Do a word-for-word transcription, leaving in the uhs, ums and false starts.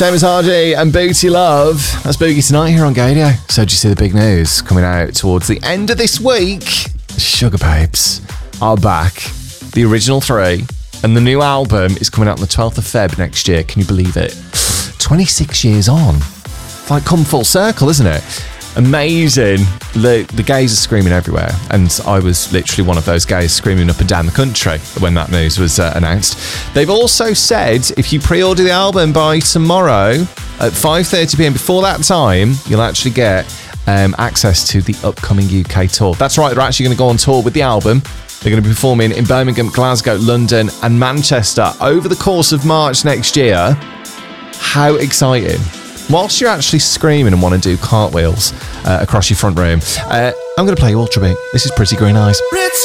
Seamus Hardy and Booty Love. That's Boogie tonight here on Gadio. So do you see the big news coming out towards the end of this week? Sugar Babes are back. The original three. And the new album is coming out on the twelfth of February next year. Can you believe it? twenty-six years on. It's like come full circle, isn't it? Amazing. The, the gays are screaming everywhere. And I was literally one of those gays screaming up and down the country when that news was uh, announced. They've also said if you pre-order the album by tomorrow at five thirty p m, before that time, you'll actually get um, access to the upcoming U K tour. That's right, they're actually going to go on tour with the album. They're going to be performing in Birmingham, Glasgow, London and Manchester over the course of March next year. How exciting. Whilst you're actually screaming and want to do cartwheels uh, across your front room, uh, I'm going to play you Ultra Beat. This is Pretty Green Eyes.